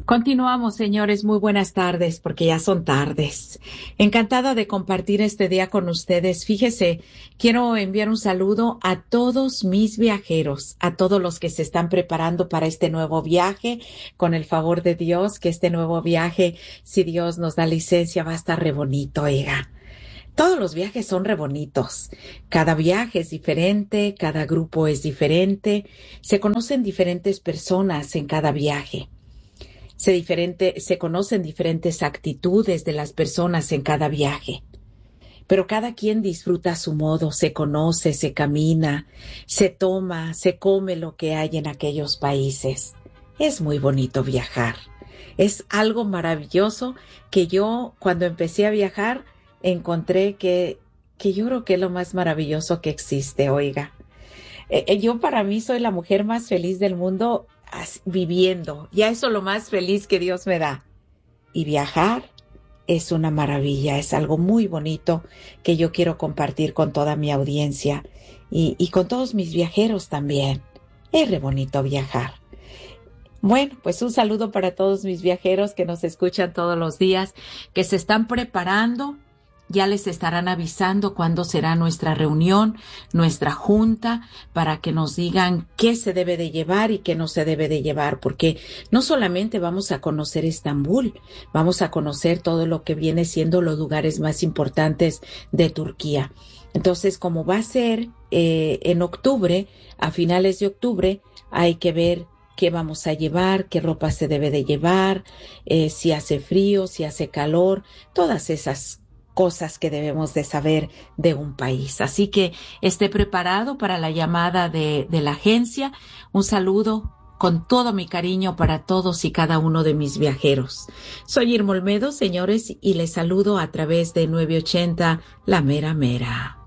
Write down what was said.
Continuamos, señores. Muy buenas tardes, porque ya son tardes. Encantada de compartir este día con ustedes. Fíjese, quiero enviar un saludo a todos mis viajeros, a todos los que se están preparando para este nuevo viaje, con el favor de Dios, que este nuevo viaje, si Dios nos da licencia, va a estar re bonito, oiga. Todos los viajes son re bonitos. Cada viaje es diferente, cada grupo es diferente. Se conocen diferentes personas en cada viaje. Se conocen diferentes actitudes de las personas en cada viaje, pero cada quien disfruta a su modo, se conoce, se camina, se toma, se come lo que hay en aquellos países. Es muy bonito viajar. Es algo maravilloso que yo, cuando empecé a viajar, encontré que yo creo que es lo más maravilloso que existe, oiga. Yo para mí soy la mujer más feliz del mundo viviendo. Ya eso es lo más feliz que Dios me da. Y viajar es una maravilla, es algo muy bonito que yo quiero compartir con toda mi audiencia y con todos mis viajeros también. Es re bonito viajar. Bueno, pues un saludo para todos mis viajeros que nos escuchan todos los días, que se están preparando. Ya les estarán avisando cuándo será nuestra reunión, nuestra junta, para que nos digan qué se debe de llevar y qué no se debe de llevar, porque no solamente vamos a conocer Estambul, vamos a conocer todo lo que viene siendo los lugares más importantes de Turquía. Entonces, como va a ser en octubre, a finales de octubre, hay que ver qué vamos a llevar, qué ropa se debe de llevar, si hace frío, si hace calor, todas esas cosas que debemos de saber de un país. Así que esté preparado para la llamada de la agencia. Un saludo con todo mi cariño para todos y cada uno de mis viajeros. Soy Irma Olmedo, señores, y les saludo a través de 980 La Mera Mera.